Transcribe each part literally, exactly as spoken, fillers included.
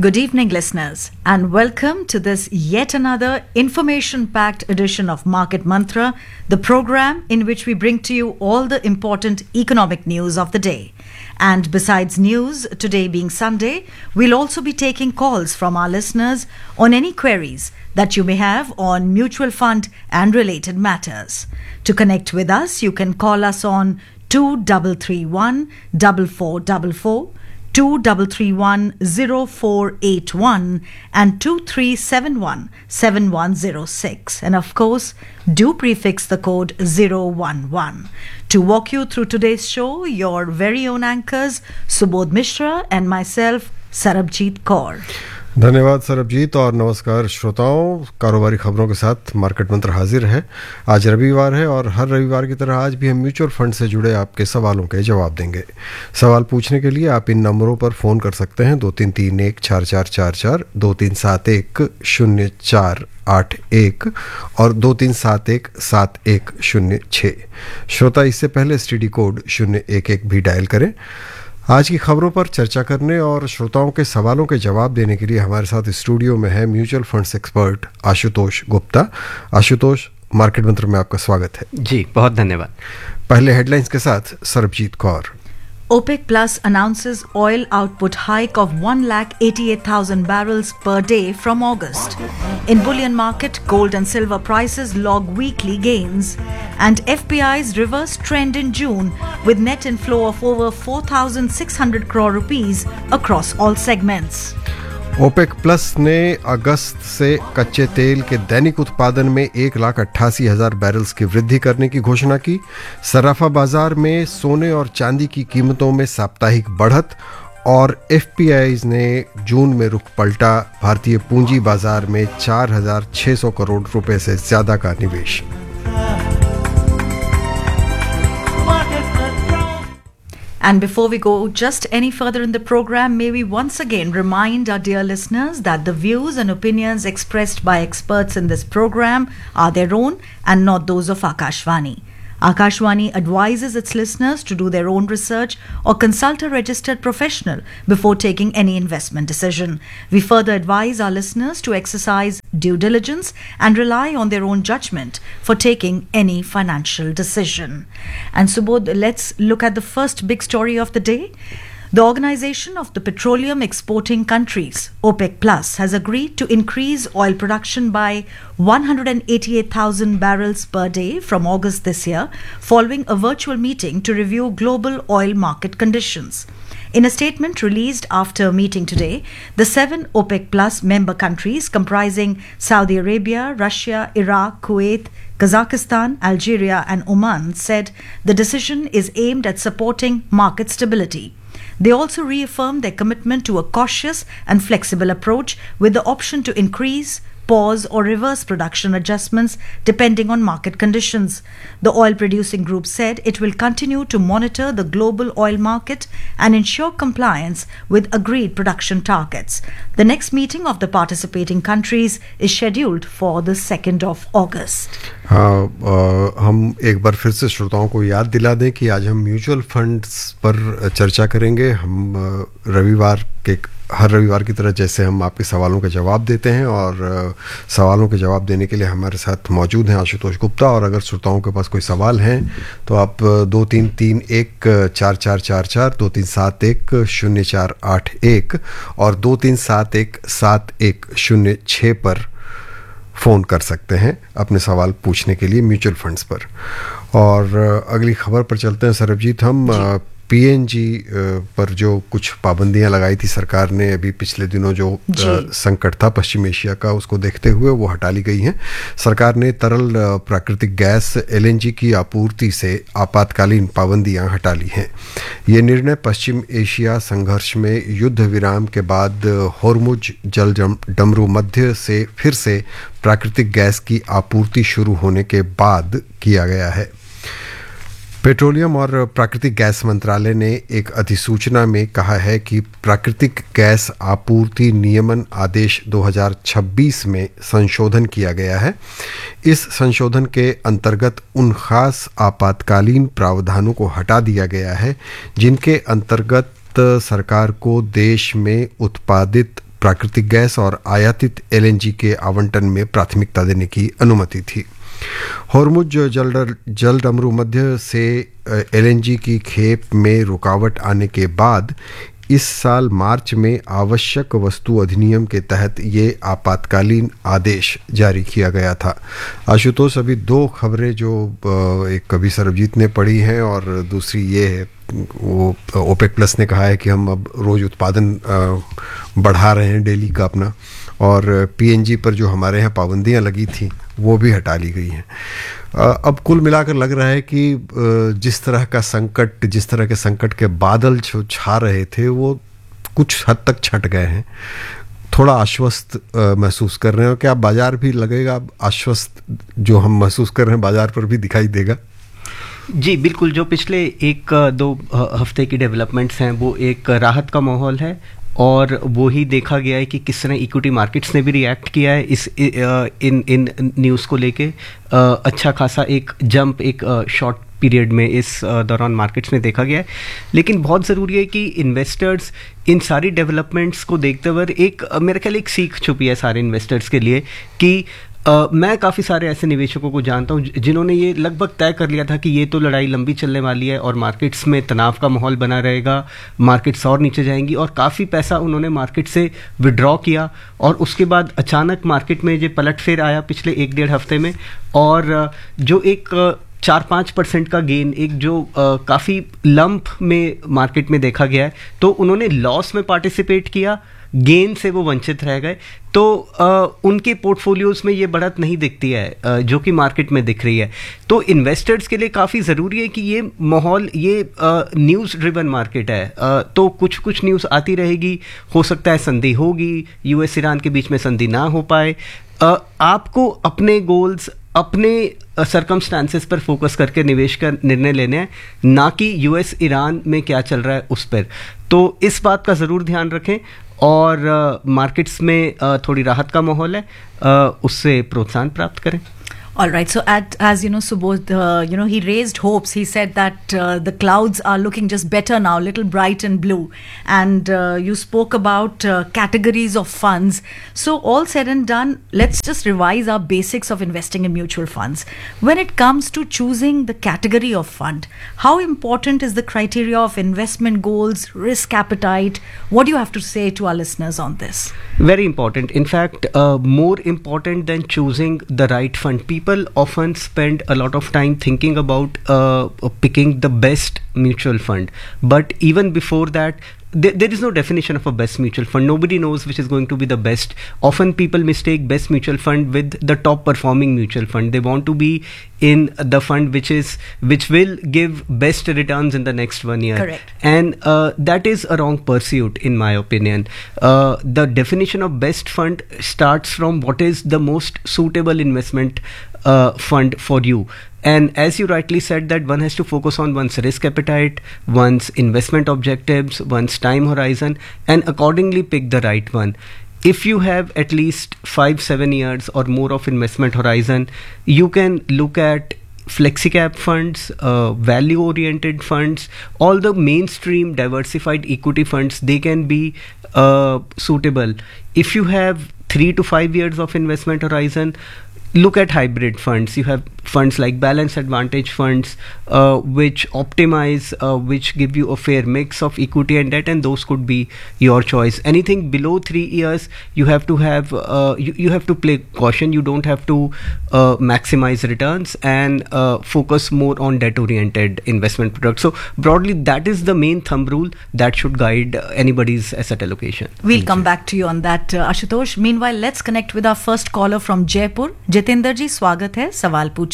Good evening, listeners, and welcome to this yet another information-packed edition of Market Mantra, the program in which we bring to you all the important economic news of the day. And besides news, today being Sunday, we'll also be taking calls from our listeners on any queries that you may have on mutual fund and related matters. To connect with us, you can call us on two three three one, four four four four, two three three one, zero four eight one and two three seven one, seven one zero six. And of course, do prefix the code zero one one. To walk you through today's show, your very own anchors, Subodh Mishra and myself, Sarabjit Kaur. धन्यवाद सरबजीत और नमस्कार श्रोताओं। कारोबारी खबरों के साथ market मंत्र हाजिर है। आज रविवार है और हर रविवार की तरह आज भी हम म्यूचुअल फंड से जुड़े आपके सवालों के जवाब देंगे। सवाल पूछने के लिए आप इन नंबरों पर फ़ोन कर सकते हैं दो तीन तीन एक चार चार चार चार, दो तीन सात एक शून्य चार आठ एक और दो तीन सात एक सात एक शून्य छः। श्रोता इससे पहले एस टी डी कोड शून्य एक एक भी डायल करें। आज की खबरों पर चर्चा करने और श्रोताओं के सवालों के जवाब देने के लिए हमारे साथ स्टूडियो में है mutual funds expert Ashutosh Gupta. Ashutosh, market मंत्र में आपका स्वागत है। जी, बहुत धन्यवाद। पहले हेडलाइंस के साथ Sarabjit Kaur. OPEC Plus announces oil output hike of one lakh eighty-eight thousand barrels per day from August. In bullion market, gold and silver prices log weekly gains, and F P I's reverse trend in June with net inflow of over four thousand six hundred crore rupees across all segments. OPEC plus ने अगस्त से कच्चे तेल के दैनिक उत्पादन में एक लाख अट्ठासी हजार बैरल्स की वृद्धि करने की घोषणा की। सराफा बाजार में सोने और चांदी की कीमतों में साप्ताहिक बढ़त और एफपीआईज ने जून में रुख पलटा। भारतीय पूंजी बाजार में चार हजार छह सौ करोड़ रुपए से ज्यादा का निवेश। And before we go just any further in the program, may we once again remind our dear listeners that the views and opinions expressed by experts in this program are their own and not those of Akashvani. Akashvani advises its listeners to do their own research or consult a registered professional before taking any investment decision. We further advise our listeners to exercise due diligence and rely on their own judgment for taking any financial decision. And Subodh, let's look at the first big story of the day. The Organization of the Petroleum Exporting Countries, OPEC Plus, has agreed to increase oil production by one hundred eighty-eight thousand barrels per day from August this year, following a virtual meeting to review global oil market conditions. In a statement released after a meeting today, the seven OPEC Plus member countries comprising Saudi Arabia, Russia, Iraq, Kuwait, Kazakhstan, Algeria and Oman said the decision is aimed at supporting market stability. They also reaffirmed their commitment to a cautious and flexible approach with the option to increase, pause or reverse production adjustments depending on market conditions. The oil producing group said it will continue to monitor the global oil market and ensure compliance with agreed production targets. The next meeting of the participating countries is scheduled for the second of August. हाँ, आ, हम एक बार फिर से श्रोताओं को याद दिला दें कि आज हम म्यूचुअल फंड्स पर चर्चा करेंगे। हम रविवार के हर रविवार की तरह जैसे हम आपके सवालों के जवाब देते हैं और सवालों के जवाब देने के लिए हमारे साथ मौजूद हैं आशुतोष गुप्ता। और अगर श्रोताओं के पास कोई सवाल हैं तो आप दो तीन तीन एक चार चार चार चार, दो तीन सात एक शून्य चार आठ एक और दो तीन सात एक सात एक शून्य छः पर फ़ोन कर सकते हैं अपने सवाल पूछने के लिए म्यूचुअल फंड्स पर। और अगली खबर पर चलते हैं सरबजीत। हम पीएनजी पर जो कुछ पाबंदियां लगाई थी सरकार ने अभी पिछले दिनों, जो संकट था पश्चिम एशिया का, उसको देखते हुए वो हटा ली गई हैं। सरकार ने तरल प्राकृतिक गैस एलएनजी की आपूर्ति से आपातकालीन पाबंदियां हटा ली हैं। ये निर्णय पश्चिम एशिया संघर्ष में युद्ध विराम के बाद होर्मुज जल डमरू मध्य से फिर से प्राकृतिक गैस की आपूर्ति शुरू होने के बाद किया गया है। पेट्रोलियम और प्राकृतिक गैस मंत्रालय ने एक अधिसूचना में कहा है कि प्राकृतिक गैस आपूर्ति नियमन आदेश दो हज़ार छब्बीस में संशोधन किया गया है। इस संशोधन के अंतर्गत उन खास आपातकालीन प्रावधानों को हटा दिया गया है जिनके अंतर्गत सरकार को देश में उत्पादित प्राकृतिक गैस और आयातित एलएनजी के आवंटन में प्राथमिकता देने की अनुमति थी। हॉर्मुज जल जलडमरू मध्य से एलएनजी की खेप में रुकावट आने के बाद इस साल मार्च में आवश्यक वस्तु अधिनियम के तहत ये आपातकालीन आदेश जारी किया गया था। आशुतोष, अभी दो खबरें जो एक कभी सरबजीत ने पढ़ी हैं और दूसरी ये है, वो ओपेक प्लस ने कहा है कि हम अब रोज़ उत्पादन बढ़ा रहे हैं डेली का अपना, और पीएनजी पर जो हमारे यहाँ पाबंदियाँ लगी थी वो भी हटा ली गई हैं। अब कुल मिलाकर लग रहा है कि जिस तरह का संकट जिस तरह के संकट के बादल जो छा रहे थे वो कुछ हद तक छट गए हैं। थोड़ा आश्वस्त महसूस कर रहे हैं। क्या बाजार भी लगेगा आश्वस्त? जो हम महसूस कर रहे हैं बाजार पर भी दिखाई देगा? जी बिल्कुल, जो पिछले एक दो हफ्ते की डेवलपमेंट्स हैं वो एक राहत का माहौल है, और वो ही देखा गया है कि किस तरह इक्विटी मार्केट्स ने भी रिएक्ट किया है इस इन इन न्यूज़ को लेके। अच्छा खासा एक जंप एक शॉर्ट पीरियड में इस दौरान मार्केट्स में देखा गया है। लेकिन बहुत ज़रूरी है कि इन्वेस्टर्स इन सारी डेवलपमेंट्स को देखते हुए एक मेरे ख्याल एक सीख छुपी है सारे इन्वेस्टर्स के लिए कि Uh, मैं काफ़ी सारे ऐसे निवेशकों को जानता हूँ जिन्होंने ये लगभग तय कर लिया था कि ये तो लड़ाई लंबी चलने वाली है और मार्केट्स में तनाव का माहौल बना रहेगा, मार्केट्स और नीचे जाएंगी, और काफ़ी पैसा उन्होंने मार्केट से विड्रॉ किया। और उसके बाद अचानक मार्केट में ये पलटफेर आया पिछले एक डेढ़ हफ्ते में, और जो एक चार पाँच परसेंट का गेन, एक जो काफ़ी लंप में मार्केट में देखा गया है, तो उन्होंने लॉस में पार्टिसिपेट किया, गेन से वो वंचित रह गए। तो आ, उनके पोर्टफोलियोज में ये बढ़त नहीं दिखती है आ, जो कि मार्केट में दिख रही है। तो इन्वेस्टर्स के लिए काफ़ी ज़रूरी है कि ये माहौल, ये न्यूज़ ड्रिवन मार्केट है, आ, तो कुछ कुछ न्यूज़ आती रहेगी। हो सकता है संधि होगी, यूएस ईरान के बीच में संधि ना हो पाए। आ, आपको अपने गोल्स, अपने सरकमस्टांसेस पर फोकस करके निवेश का निर्णय लेने हैं, ना कि यूएस ईरान में क्या चल रहा है उस पर। तो इस बात का ज़रूर ध्यान रखें, और मार्केट्स uh, में uh, थोड़ी राहत का माहौल है, uh, उससे प्रोत्साहन प्राप्त करें। All right. So, at, as you know, Subodh, uh, you know, he raised hopes. He said that uh, the clouds are looking just better now, little bright and blue. And uh, you spoke about uh, categories of funds. So, all said and done, let's just revise our basics of investing in mutual funds. When it comes to choosing the category of fund, how important is the criteria of investment goals, risk appetite? What do you have to say to our listeners on this? Very important. In fact, uh, more important than choosing the right fund. People often spend a lot of time thinking about uh, picking the best mutual fund. But even before that, there, there is no definition of a best mutual fund. Nobody knows which is going to be the best. Often people mistake best mutual fund with the top performing mutual fund. They want to be in the fund which is which will give best returns in the next one year. Correct. And uh, that is a wrong pursuit in my opinion. Uh, the definition of best fund starts from what is the most suitable investment uh, fund for you. And as you rightly said, that one has to focus on one's risk appetite, one's investment objectives, one's time horizon, and accordingly pick the right one. If you have at least five, seven years or more of investment horizon, you can look at flexi-cap funds, uh, value-oriented funds, all the mainstream diversified equity funds, they can be uh, suitable. If you have three to five years of investment horizon, look at hybrid funds. You have funds like balance advantage funds, uh, which optimize, uh, which give you a fair mix of equity and debt, and those could be your choice. Anything below three years, you have to have, uh, you, you have to play caution. You don't have to uh, maximize returns and uh, focus more on debt-oriented investment products. So broadly, that is the main thumb rule that should guide anybody's asset allocation. We'll Thank come you. back to you on that, uh, Ashutosh. Meanwhile, let's connect with our first caller from Jaipur. Jitendra जी, स्वागत है, सवाल पूछें।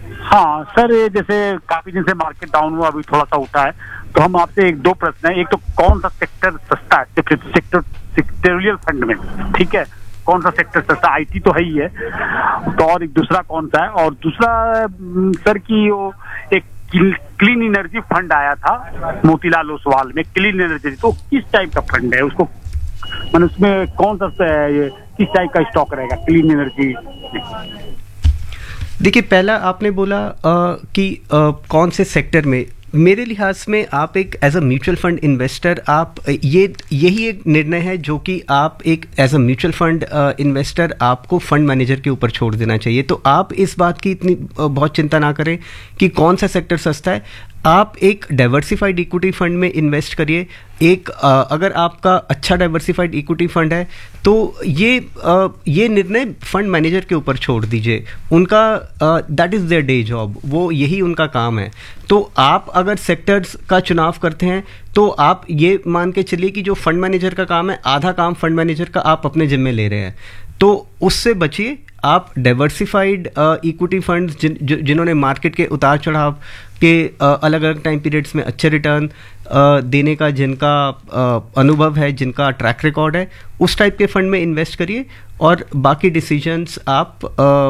हाँ sir, ये जैसे काफी दिन से मार्केट डाउन हुआ, अभी थोड़ा सा उठा है, तो हम आपसे एक दो प्रश्न है। एक तो कौन सा सेक्टर सस्ता है सेक्टर सेक्टोरियल फंड में, ठीक है, कौन सा सेक्टर सस्ता? आईटी तो है ही है, तो और एक दूसरा कौन सा है? और दूसरा सर की वो एक क्लीन एनर्जी फंड आया था मोतीलाल ओसवाल में, क्लीन एनर्जी, तो किस टाइप का फंड है? उसको मैंने उसमें कौन सा ये किस टाइप का स्टॉक रहेगा क्लीन एनर्जी? देखिए, पहला आपने बोला आ, कि आ, कौन से सेक्टर में, मेरे लिहाज में आप एक as a mutual fund investor, आप ये यही एक निर्णय है जो कि आप एक as a mutual fund investor आपको फंड मैनेजर के ऊपर छोड़ देना चाहिए। तो आप इस बात की इतनी uh, बहुत चिंता ना करें कि कौन सा सेक्टर सस्ता है। आप एक डाइवर्सिफाइड इक्विटी फंड में इन्वेस्ट करिए। एक uh, अगर आपका अच्छा डाइवर्सिफाइड इक्विटी फंड है तो ये uh, ये निर्णय फंड मैनेजर के ऊपर छोड़ दीजिए। उनका that is their day job, वो यही उनका काम है। तो आप अगर सेक्टर्स का चुनाव करते हैं तो आप ये मान के चलिए कि जो फंड मैनेजर का काम है, आधा काम फंड मैनेजर का आप अपने जिम्मे ले रहे हैं, तो उससे बचिए। आप डाइवर्सिफाइड इक्विटी फंड्स जिन, जिन्होंने मार्केट के उतार चढ़ाव के अलग अलग टाइम पीरियड्स में अच्छे रिटर्न देने का जिनका uh, अनुभव है, जिनका ट्रैक रिकॉर्ड है, उस टाइप के फंड में इन्वेस्ट करिए और बाकी डिसीजंस आप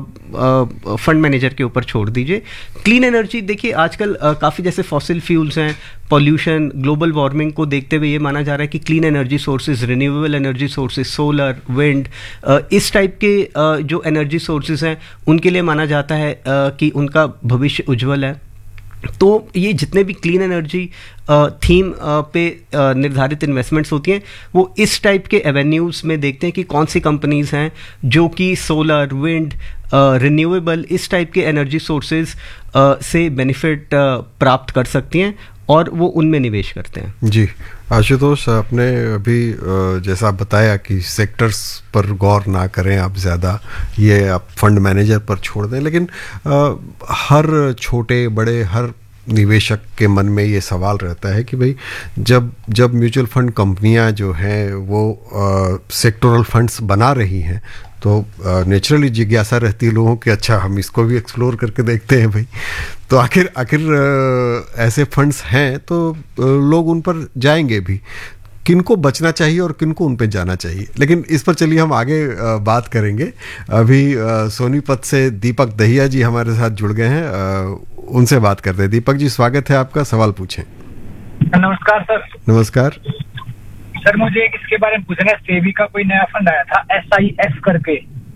फंड मैनेजर के ऊपर छोड़ दीजिए। क्लीन एनर्जी देखिए, आजकल uh, काफ़ी जैसे फॉसिल फ्यूल्स हैं, पॉल्यूशन, ग्लोबल वार्मिंग को देखते हुए ये माना जा रहा है कि clean energy sources, renewable energy sources, solar, wind, uh, इस टाइप के uh, जो एनर्जी सोर्सेज हैं उनके लिए माना जाता है uh, कि उनका भविष्य उज्जवल है। तो ये जितने भी क्लीन एनर्जी थीम पे uh, निर्धारित इन्वेस्टमेंट्स होती हैं, वो इस टाइप के एवेन्यूज़ में देखते हैं कि कौन सी कंपनीज हैं जो कि सोलर, विंड, रिन्यूएबल, इस टाइप के एनर्जी सोर्सेज uh, से बेनिफिट uh, प्राप्त कर सकती हैं और वो उनमें निवेश करते हैं। जी आशुतोष, आपने अभी जैसा आप बताया कि सेक्टर्स पर गौर ना करें आप ज़्यादा, ये आप फंड मैनेजर पर छोड़ दें, लेकिन आ, हर छोटे बड़े हर निवेशक के मन में ये सवाल रहता है कि भाई जब जब म्यूचुअल फंड कंपनियां जो हैं वो सेक्टोरल फंड्स बना रही हैं तो नेचुरली जिज्ञासा रहती है लोगों की, अच्छा हम इसको भी एक्सप्लोर करके देखते हैं भाई। तो आखिर आखिर ऐसे फंड्स हैं तो लोग उन पर जाएंगे भी। किनको बचना चाहिए और किनको उन पे जाना चाहिए, लेकिन इस पर चलिए हम आगे बात करेंगे। अभी सोनीपत से दीपक दहिया जी हमारे साथ जुड़ गए हैं, उनसे बात करते हैं। दीपक जी, स्वागत है आपका, सवाल पूछें। नमस्कार सर। नमस्कार सर, मुझे एक इसके बारे में पूछना है, सेबी का कोई नया फंड आया था एस आई एफ करके,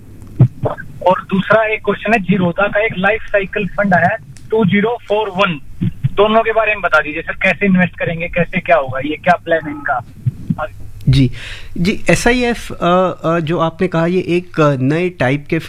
और दूसरा एक क्वेश्चन है जीरोधा का एक लाइफ साइकिल फंड आया है टू जीरो फोर वन, दोनों के बारे में बता दीजिए सर, कैसे इन्वेस्ट करेंगे, कैसे क्या होगा, ये क्या प्लान है इनका? जी जी एस आई एफ जो आपने कहा, ये एक नए टाइप के